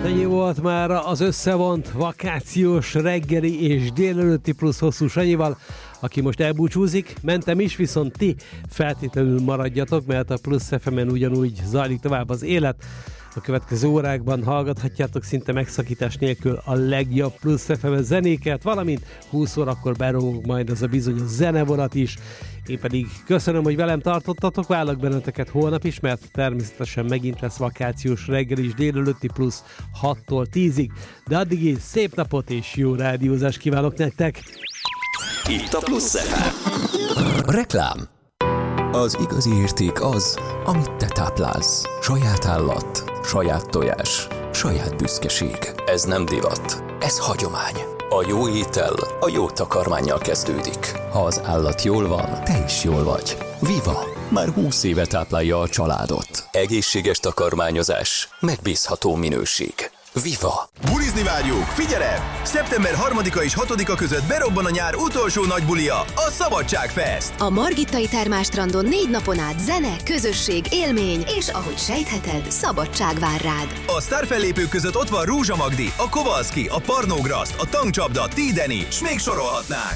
Ennyi volt már az összevont vakációs reggeli és délelőtti plusz hosszú Sanyival, aki most elbúcsúzik. Mentem is, viszont ti feltétlenül maradjatok, mert a Plusz FM-en ugyanúgy zajlik tovább az élet. A következő órákban hallgathatjátok szinte megszakítás nélkül a legjobb Plusz FM zenéket, valamint 20 órakor berogunk majd az a bizonyos zenevonat is. Én pedig köszönöm, hogy velem tartottatok, várlak benneteket holnap is, mert természetesen megint lesz vakációs reggel is délelőtti plusz 6-tól 10-ig, de addig is szép napot és jó rádiózást kívánok nektek! Itt a Plusz FM. Reklám. Az igazi érték az, amit te táplálsz. Saját állat, saját tojás, saját büszkeség. Ez nem divat, ez hagyomány. A jó étel a jó takarmánnyal kezdődik. Ha az állat jól van, te is jól vagy. Viva! Már 20 éve táplálja a családot. Egészséges takarmányozás, megbízható minőség. Viva! Bulizni várjuk! Figyelem! Szeptember 3-a és 6-a között berobban a nyár utolsó nagy bulia, a Szabadságfest! A Margittai Termálstrandon 4 napon át zene, közösség, élmény, és ahogy sejtheted, szabadság vár rád. A sztárfellépők között ott van Rózsa Magdi, a Kovalszki, a Parnógraszt, a Tankcsapda, T-Deni, s még sorolhatnánk!